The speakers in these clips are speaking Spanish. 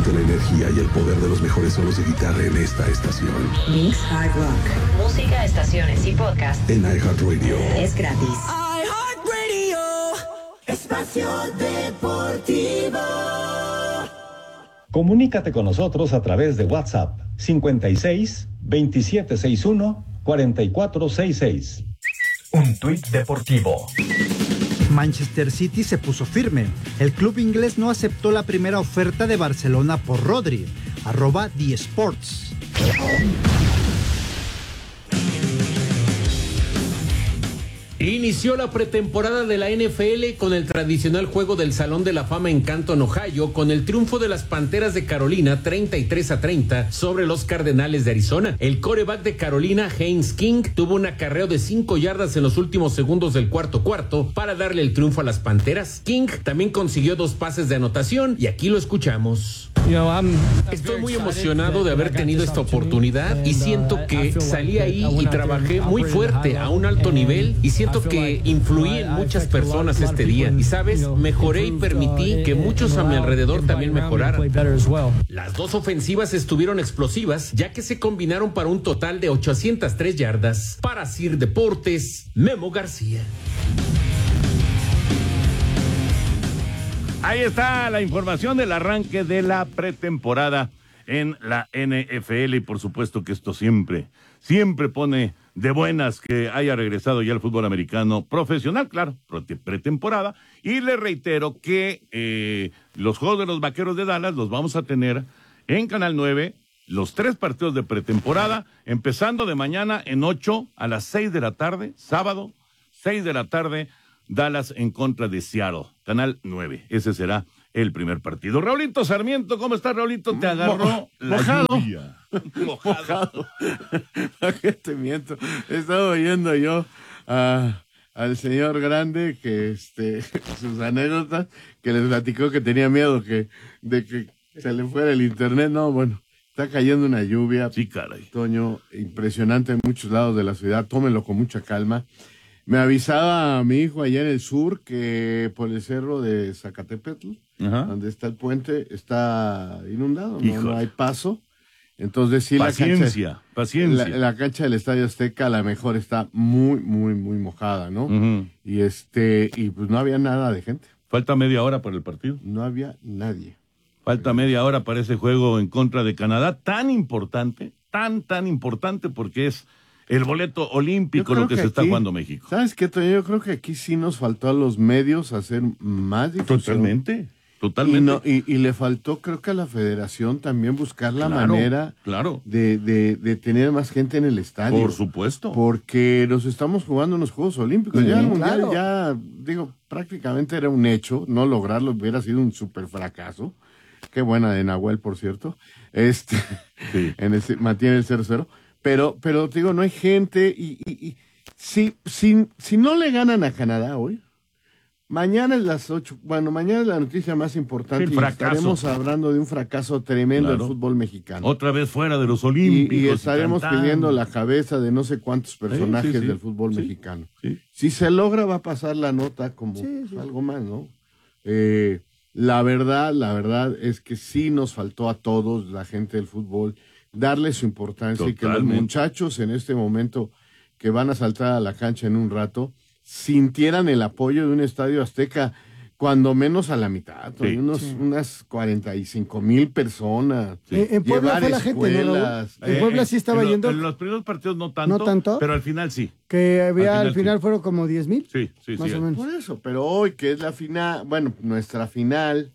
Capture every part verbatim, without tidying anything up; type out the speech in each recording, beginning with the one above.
Siente la energía y el poder de los mejores solos de guitarra en esta estación. Mix Hard Rock. Música, estaciones y podcast. En iHeartRadio. Es gratis. iHeartRadio. Espacio Deportivo. Comunícate con nosotros a través de WhatsApp cincuenta y seis, veintisiete sesenta y uno, cuarenta y cuatro sesenta y seis. Un tuit deportivo. Manchester City se puso firme. El club inglés no aceptó la primera oferta de Barcelona por Rodri. Arroba The Sports. Inició la pretemporada de la N F L con el tradicional juego del Salón de la Fama en Canton, Ohio, con el triunfo de las Panteras de Carolina treinta y tres a treinta sobre los Cardenales de Arizona. El quarterback de Carolina, Haynes King, tuvo un acarreo de cinco yardas en los últimos segundos del cuarto cuarto para darle el triunfo a las Panteras. King también consiguió dos pases de anotación y aquí lo escuchamos. Estoy muy emocionado de haber tenido esta oportunidad y siento que salí ahí y trabajé muy fuerte a un alto nivel y siento que influí en muchas personas este día y, sabes, mejoré y permití que muchos a mi alrededor también mejoraran. Las dos ofensivas estuvieron explosivas ya que se combinaron para un total de ochocientas tres yardas. Para Sir Deportes, Memo García. Ahí está la información del arranque de la pretemporada en la N F L y por supuesto que esto siempre, siempre pone de buenas que haya regresado ya el fútbol americano profesional, claro, pretemporada. Y le reitero que eh, los juegos de los Vaqueros de Dallas los vamos a tener en Canal nueve, los tres partidos de pretemporada, empezando de mañana en ocho a las seis de la tarde, sábado, seis de la tarde, Dallas en contra de Seattle, Canal nueve. Ese será el primer partido. Raulito Sarmiento, ¿cómo estás, Raulito? Te agarró Mo la mojado. lluvia. Mojado. ¿A qué te miento? Estaba oyendo yo a, al señor grande que este sus anécdotas, que les platicó que tenía miedo que de que se le fuera el internet. No, bueno, está cayendo una lluvia. Sí, caray. Toño, impresionante en muchos lados de la ciudad. Tómenlo con mucha calma. Me avisaba mi hijo allá en el sur que por el cerro de Zacatepetl, Ajá. donde está el puente, está inundado, no, no hay paso. Entonces sí, paciencia, la cancha, paciencia. La, la cancha del Estadio Azteca a la mejor está muy, muy, muy mojada, ¿no? Uh-huh. Y este, y pues no había nada de gente. Falta media hora para el partido. No había nadie. Falta media hora para ese juego en contra de Canadá, tan importante, tan, tan importante porque es el boleto olímpico lo que, que se aquí, está jugando México. ¿Sabes qué, Toño? Yo creo que aquí sí nos faltó a los medios hacer más difusión. Totalmente, totalmente. Y, no, y, y le faltó, creo que a la federación también buscar la claro, manera claro. De, de, de tener más gente en el estadio. Por supuesto. Porque nos estamos jugando unos Juegos Olímpicos. Sí, ya el Mundial, claro. ya, digo, prácticamente era un hecho. No lograrlo hubiera sido un súper fracaso. Qué buena de Nahuel, por cierto. Este, sí. en ese, mantiene el cero cero. Pero, pero te digo, no hay gente y, y, y si, si, si no le ganan a Canadá hoy, mañana es las ocho, bueno, mañana es la noticia más importante y estaremos hablando de un fracaso tremendo claro. del fútbol mexicano. Otra vez fuera de los Olímpicos. Y, y estaremos y pidiendo la cabeza de no sé cuántos personajes sí, sí, sí. del fútbol sí, mexicano. Sí. Si se logra va a pasar la nota como sí, sí. algo más, ¿no? Eh, la verdad, la verdad es que sí nos faltó a todos, la gente del fútbol, darle su importancia Totalmente. Y que los muchachos en este momento que van a saltar a la cancha en un rato sintieran el apoyo de un estadio Azteca cuando menos a la mitad, sí. Unos, sí. unas cuarenta y cinco mil personas. Sí. En Puebla fue la gente, ¿no? En Puebla sí estaba en yendo. En los primeros partidos no tanto, no tanto, pero al final sí. Que había al final, al final sí. fueron como diez mil. Sí, sí, más sí. o menos. Por eso, pero hoy que es la final, bueno, nuestra final,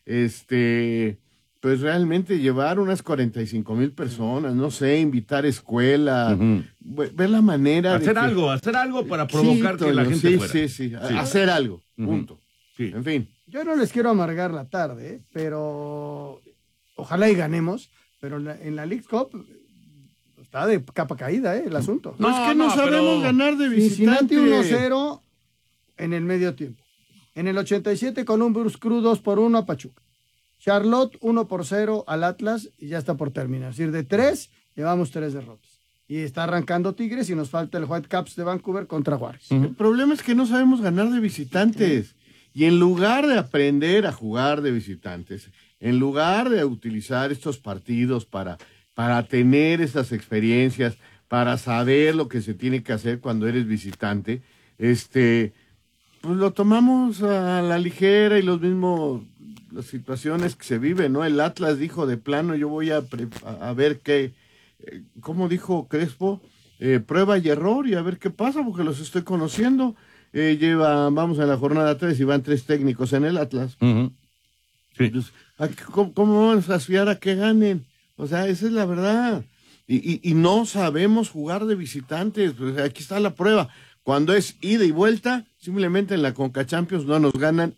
este... pues realmente llevar unas cuarenta y cinco mil personas, no sé, invitar escuelas, uh-huh. ver la manera hacer de... Hacer algo, hacer algo para provocar sí, que la gente sí, fuera. Sí, sí, sí, hacer algo, uh-huh. punto. Sí. En fin. Yo no les quiero amargar la tarde, pero ojalá y ganemos, pero en la, en la League Cup está de capa caída, ¿eh? El asunto. No, no es que no, no sabemos pero... ganar de visitante. Cincinnati uno cero en el medio tiempo. En el ochenta y siete Columbus Crew dos por uno a Pachuca. Charlotte uno por cero al Atlas y ya está por terminar. Es decir, de tres, llevamos tres derrotas. Y está arrancando Tigres y nos falta el Whitecaps de Vancouver contra Juárez. Uh-huh. El problema es que no sabemos ganar de visitantes. Y en lugar de aprender a jugar de visitantes, en lugar de utilizar estos partidos para, para tener estas experiencias, para saber lo que se tiene que hacer cuando eres visitante, este, pues lo tomamos a la ligera y los mismos, las situaciones que se viven, ¿no? El Atlas dijo de plano, yo voy a, pre, a, a ver qué, eh, ¿cómo dijo Crespo? Eh, prueba y error y a ver qué pasa, porque los estoy conociendo. Eh, lleva, vamos a la jornada tres y van tres técnicos en el Atlas. Uh-huh. Sí. Pues, ¿cómo, ¿Cómo vamos a aspirar a que ganen? O sea, esa es la verdad. Y, y, y no sabemos jugar de visitantes. Pues aquí está la prueba. Cuando es ida y vuelta, simplemente en la Conca Champions no nos ganan.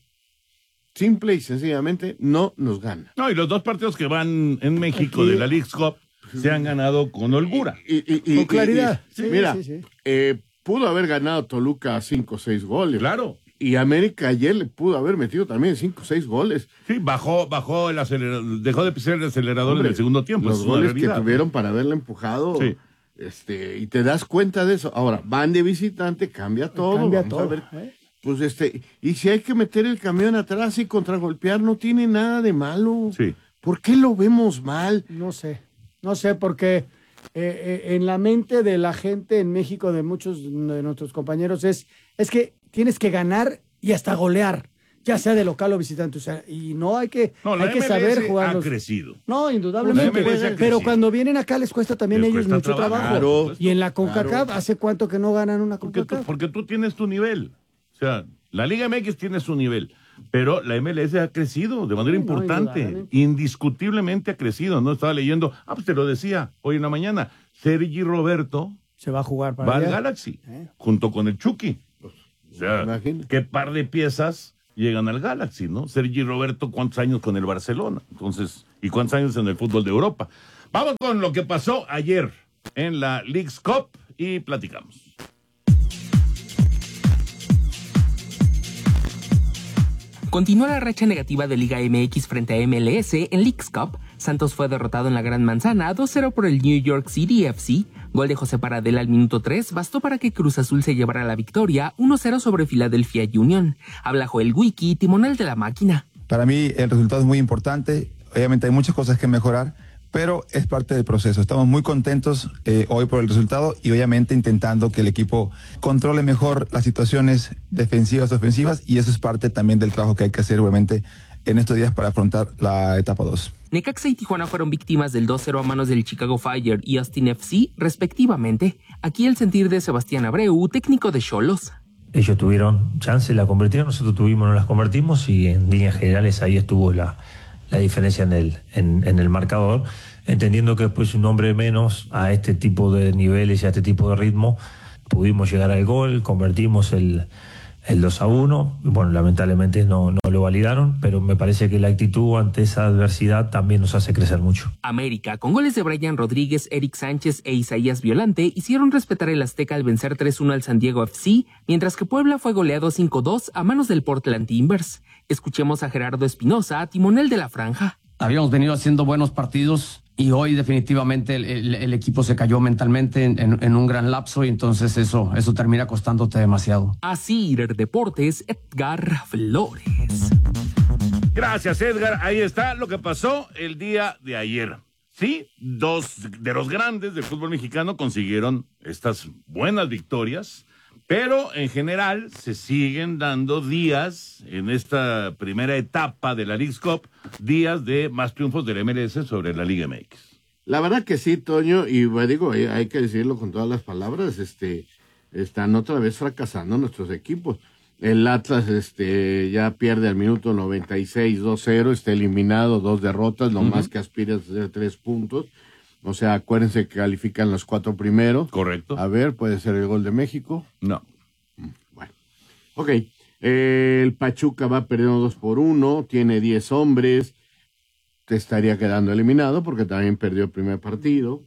Simple y sencillamente no nos ganan. No, y los dos partidos que van en México aquí de la Leagues Cup se han ganado con holgura. Y, y, y, con claridad. Y, y, sí, mira, sí, sí. Eh, pudo haber ganado Toluca cinco o seis goles. Claro. Y América ayer le pudo haber metido también cinco o seis goles. Sí, bajó, bajó el acelerador, dejó de pisar el acelerador Hombre, en el segundo tiempo. Los es goles que realidad, tuvieron para haberle empujado. Sí. Este, y te das cuenta de eso. Ahora, van de visitante, cambia todo. Cambia Vamos todo. a ver. ¿eh? Pues este, y si hay que meter el camión atrás y contragolpear, no tiene nada de malo. Sí. ¿Por qué lo vemos mal? No sé, no sé, porque eh, eh, en la mente de la gente en México, de muchos de nuestros compañeros, es, es que tienes que ganar y hasta golear, ya sea de local o visitante. O sea, y no hay que, No, la hay que M L S saber jugar. ha crecido. No, indudablemente. La M L S ha Pero crecido. cuando vienen acá les cuesta también a Les ellos cuesta mucho trabajo. trabajo. Claro, y en la CONCACAF, claro. ¿hace cuánto que no ganan una Porque tú, CONCACAF? porque tú tienes tu nivel. O sea, la Liga M X tiene su nivel, pero la M L S ha crecido de manera Sí, no, importante. indudablemente. Indiscutiblemente ha crecido. No estaba leyendo, ah, pues te lo decía hoy en la mañana. Sergi Roberto Se va a jugar para va al allá. Galaxy, ¿Eh? junto con el Chucky. O sea, Imagínate. qué par de piezas llegan al Galaxy, ¿no? Sergi Roberto, ¿cuántos años con el Barcelona? Entonces, ¿y cuántos años en el fútbol de Europa? Vamos con lo que pasó ayer en la Leagues Cup y platicamos. Continúa la racha negativa de Liga M X frente a M L S en Leagues Cup. Santos fue derrotado en la Gran Manzana dos cero por el New York City F C. Gol de José Paradela al minuto tres bastó para que Cruz Azul se llevara la victoria uno cero sobre Philadelphia Union. Habla Joel Wiki, timonel de la máquina. Para mí el resultado es muy importante. Obviamente hay muchas cosas que mejorar, pero es parte del proceso. Estamos muy contentos eh, hoy por el resultado y obviamente intentando que el equipo controle mejor las situaciones defensivas, ofensivas, y eso es parte también del trabajo que hay que hacer obviamente en estos días para afrontar la etapa dos. Necaxa y Tijuana fueron víctimas del dos cero a manos del Chicago Fire y Austin F C, respectivamente. Aquí el sentir de Sebastián Abreu, técnico de Xolos. Ellos tuvieron chance, la convirtieron, nosotros tuvimos, no las convertimos, y en líneas generales ahí estuvo la, la diferencia en el, en, en el marcador, entendiendo que después un hombre menos a este tipo de niveles y a este tipo de ritmo pudimos llegar al gol, convertimos el, el dos a uno, bueno, lamentablemente no, no lo validaron, pero me parece que la actitud ante esa adversidad también nos hace crecer mucho. América, con goles de Brian Rodríguez, Eric Sánchez e Isaías Violante, hicieron respetar el Azteca al vencer tres uno al San Diego F C, mientras que Puebla fue goleado cinco dos a manos del Portland Timbers. Escuchemos a Gerardo Espinosa, timonel de la franja. Habíamos venido haciendo buenos partidos y hoy definitivamente el, el, el equipo se cayó mentalmente en, en, en un gran lapso, y entonces eso, eso termina costándote demasiado. Asir Deportes, Edgar Flores. Gracias, Edgar. Ahí está lo que pasó el día de ayer. Sí, dos de los grandes del fútbol mexicano consiguieron estas buenas victorias, pero en general se siguen dando días en esta primera etapa de la Leagues Cup, días de más triunfos del M L S sobre la Liga M X. La verdad que sí, Toño, y bueno, digo, hay, hay que decirlo con todas las palabras, este, están otra vez fracasando nuestros equipos. El Atlas este, ya pierde al minuto noventa y seis, dos cero, está eliminado, dos derrotas, lo uh-huh. más que aspira es hacer tres puntos. O sea, acuérdense que califican los cuatro primeros. Correcto. A ver, ¿puede ser el gol de México? No. Bueno. Ok. Eh, el Pachuca va perdiendo dos por uno, tiene diez hombres, te estaría quedando eliminado porque también perdió el primer partido.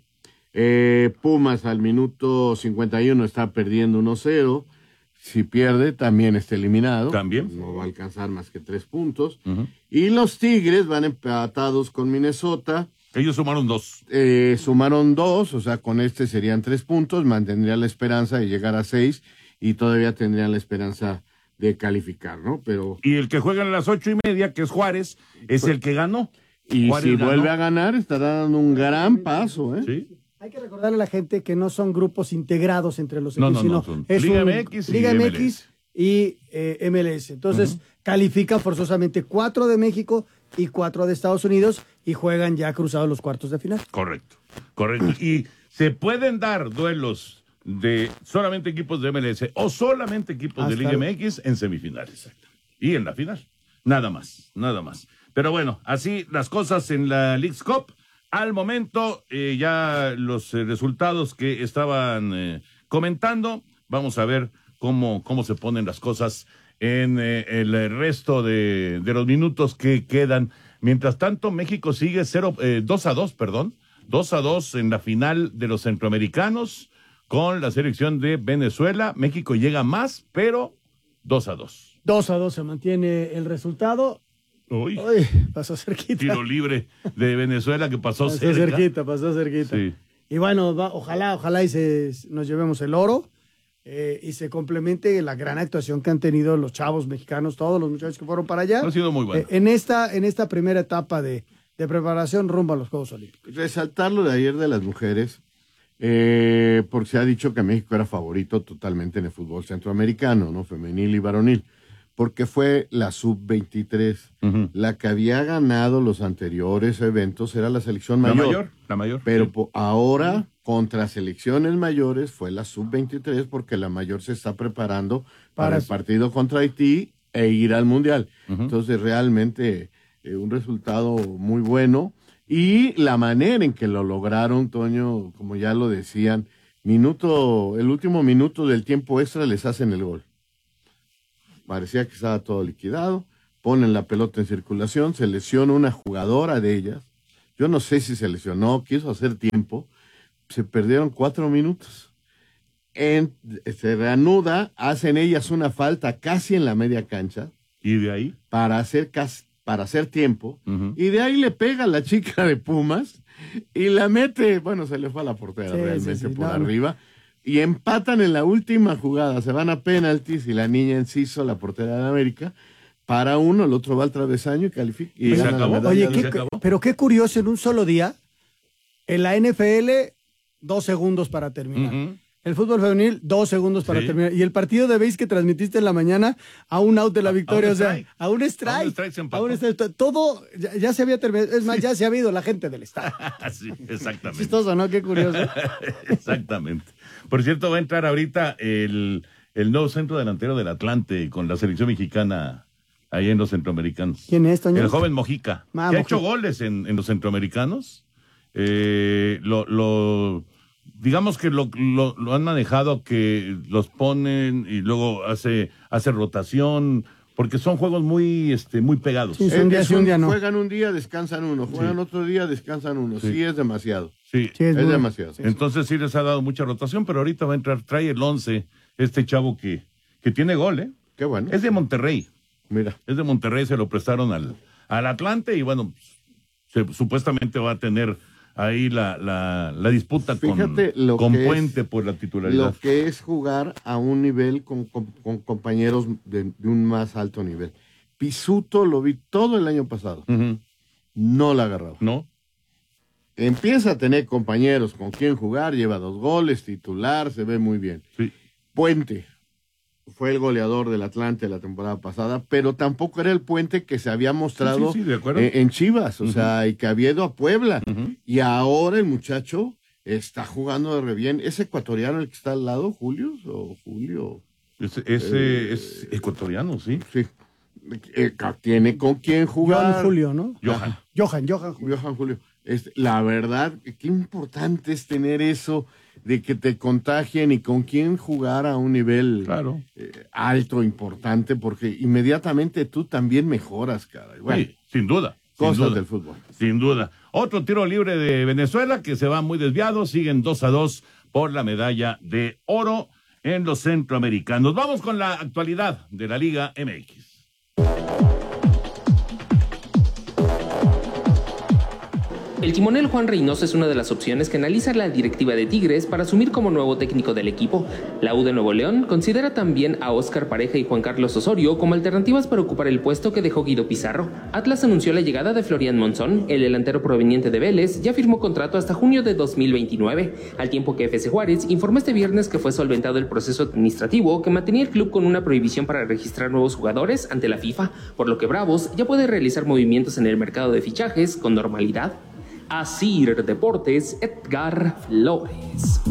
Eh, Pumas al minuto cincuenta y uno está perdiendo uno cero. Si pierde, también está eliminado. También. No va a alcanzar más que tres puntos. Uh-huh. Y los Tigres van empatados con Minnesota. Ellos sumaron dos. Eh, sumaron dos, o sea, con este serían tres puntos, mantendría la esperanza de llegar a seis y todavía tendrían la esperanza de calificar, ¿no? Pero y el que juega a las ocho y media, que es Juárez, es pues, el que ganó. Y Juárez si ganó. vuelve a ganar, estará dando un gran paso, ¿eh? Sí. Hay que recordarle a la gente que no son grupos integrados entre los No, equipos, no, no, sino son es Liga un- M X y Liga M M L S. X y eh, M L S. Entonces, Uh-huh. califican forzosamente cuatro de México y cuatro de Estados Unidos y juegan ya cruzados los cuartos de final. Correcto, correcto. Y se pueden dar duelos de solamente equipos de M L S o solamente equipos de Hasta Liga el- M X en semifinales. Y en la final. Nada más, nada más. Pero bueno, así las cosas en la Leagues Cup. Al momento, eh, ya los eh, resultados que estaban eh, comentando, vamos a ver cómo, cómo se ponen las cosas en eh, el resto de, de los minutos que quedan. Mientras tanto, México sigue cero, eh, dos a dos, perdón, dos a dos en la final de los centroamericanos con la selección de Venezuela. México llega más, pero dos a dos. dos a dos se mantiene el resultado. Uy, Uy, pasó cerquita. tiro libre de Venezuela que pasó, Pasó cerca. cerquita, pasó cerquita. Sí. Y bueno, va- ojalá, ojalá y se, nos llevemos el oro eh, y se complemente la gran actuación que han tenido los chavos mexicanos, todos los muchachos que fueron para allá. Ha sido muy bueno. Eh, en, esta, en esta primera etapa de, de preparación rumbo a los Juegos Olímpicos. Resaltar lo de ayer de las mujeres, eh, porque se ha dicho que México era favorito totalmente en el fútbol centroamericano, ¿no? Femenil y varonil, porque fue la sub veintitrés. Uh-huh. La que había ganado los anteriores eventos era la selección La mayor. mayor, la mayor. Pero sí. po- ahora, contra selecciones mayores, fue la sub veintitrés porque la mayor se está preparando para, Para el eso. partido contra Haití e ir al Mundial. Ujú. Entonces, realmente, eh, un resultado muy bueno. Y la manera en que lo lograron, Toño, como ya lo decían, minuto, el último minuto del tiempo extra les hacen el gol. Parecía que estaba todo liquidado, ponen la pelota en circulación, se lesiona una jugadora de ellas. Yo no sé si se lesionó, quiso hacer tiempo, se perdieron cuatro minutos. En- se reanuda, hacen ellas una falta casi en la media cancha. ¿Y de ahí? Para hacer, cas- para hacer tiempo. Uh-huh. Y de ahí le pega a la chica de Pumas y la mete, bueno, se le fue a la portera Sí, realmente sí, sí, por no, no. arriba. Y empatan en la última jugada, se van a penaltis y la niña Enciso, la portera de América, para uno, el otro va al travesaño y califica. Y ¿Y se gana la acabó? medalla Oye, de qué- se acabó. pero qué curioso, en un solo día, en la N F L, dos segundos para terminar. Ujú. El fútbol femenil, dos segundos para Sí. terminar. Y el partido de béis que transmitiste en la sea, a un out de la victoria, un o sea, strike. a un strike. A un strike se empató. A un strike. Todo ya, ya se había terminado. Es más, ya se había ido la gente del estadio. Sí, exactamente. Chistoso, ¿no? Qué curioso. Exactamente. Por cierto, va a entrar ahorita el, el nuevo centro delantero del Atlante con la selección mexicana ahí en los centroamericanos. ¿Quién es, Toño? El joven Mojica. Ah, que ha Mojica. hecho goles en, en los centroamericanos. Eh, lo, lo, digamos que lo, lo, lo han manejado que los ponen y luego hace, hace rotación, porque son juegos muy, este, muy pegados. Sí, son Eh, días es sí, un día no. Juegan un día, descansan uno, juegan Sí. otro día, descansan uno. Sí, Sí. es demasiado. Sí. Sí, es Es muy- demasiado. Entonces sí les ha dado mucha rotación, pero ahorita va a entrar, trae el once, este chavo que, que tiene gol, ¿eh? Qué bueno. Es de Monterrey. Mira. Es de Monterrey, se lo prestaron al, al Atlante y bueno, se- supuestamente va a tener ahí la, la, la disputa con, Fíjate lo con que Puente es- por la titularidad. Lo que es jugar a un nivel con, con- con compañeros de, de un más alto nivel. Pisuto lo vi todo el año pasado. Ujú. No la agarraba. ¿No? Empieza a tener compañeros con quien jugar, lleva dos goles, titular, se ve muy bien. Sí. Puente fue el goleador del Atlante la temporada pasada, pero tampoco era el Puente que se había mostrado Sí, sí, sí, de acuerdo. eh, en Chivas, o Ujú. sea, y que había ido a Puebla. Ujú. Y ahora el muchacho está jugando de re bien. ¿Es ecuatoriano el que está al lado, Julio? ¿O Julio? Ese, ese es ecuatoriano, sí. Sí. Eh, tiene con quién jugar. Johan Julio, ¿no? Johan. Johan, Johan Julio. Johan Julio. Es, la verdad, qué importante es tener eso de que te contagien y con quién jugar a un nivel Claro. eh, alto, importante, porque inmediatamente tú también mejoras, cara. Bueno, Sí, sin duda. sin cosas duda, del fútbol. Sin duda. Otro tiro libre de Venezuela que se va muy desviado. Siguen dos a dos por la medalla de oro en los centroamericanos. Vamos con la actualidad de la Liga M X. El timonel Juan Reynoso es una de las opciones que analiza la directiva de Tigres para asumir como nuevo técnico del equipo. La U de Nuevo León considera también a Óscar Pareja y Juan Carlos Osorio como alternativas para ocupar el puesto que dejó Guido Pizarro. Atlas anunció la llegada de Florian Monzón, el delantero proveniente de Vélez, ya firmó contrato hasta junio de dos mil veintinueve, al tiempo que F C Juárez informó este viernes que fue solventado el proceso administrativo que mantenía el club con una prohibición para registrar nuevos jugadores ante la FIFA, por lo que Bravos ya puede realizar movimientos en el mercado de fichajes con normalidad. Asir Deportes, Edgar Flores.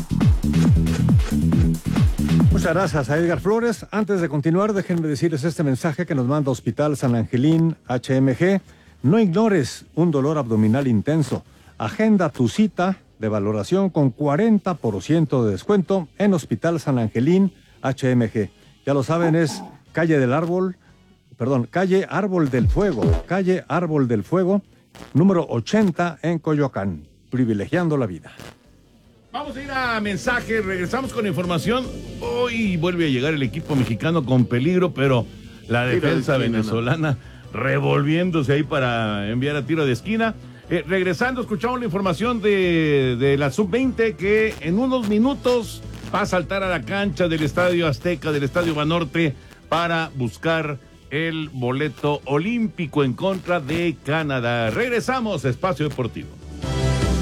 Muchas gracias a Edgar Flores. Antes de continuar, déjenme decirles este mensaje que nos manda Hospital San Angelín H M G. No ignores un dolor abdominal intenso. Agenda tu cita de valoración con cuarenta por ciento de descuento en Hospital San Angelín H M G. Ya lo saben, es calle del Árbol, perdón, calle Árbol del Fuego, calle Árbol del Fuego, número ochenta en Coyoacán, privilegiando la vida. Vamos a ir a mensajes, regresamos con información. Hoy vuelve a llegar el equipo mexicano con peligro, pero la defensa venezolana revolviéndose ahí para enviar a tiro de esquina. Eh, regresando, escuchamos la información de, de la sub veinte que en unos minutos va a saltar a la cancha del Estadio Azteca, del Estadio Banorte, para buscar el boleto olímpico en contra de Canadá. Regresamos a Espacio Deportivo.